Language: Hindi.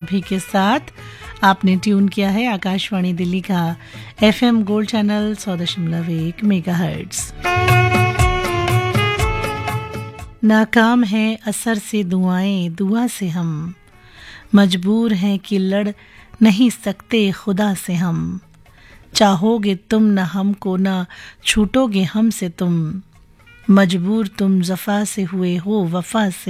सभी के साथ। आपने ट्यून किया है आकाशवाणी दिल्ली का FM गोल्ड चैनल 100.1 मेगाहर्ट्ज। नाकाम है असर से दुआएं, दुआ से हम मजबूर हैं कि लड़ नहीं सकते खुदा से हम। चाहोगे तुम न हमको, न छूटोगे हमसे तुम, मजबूर तुम जफा से हुए हो वफा से।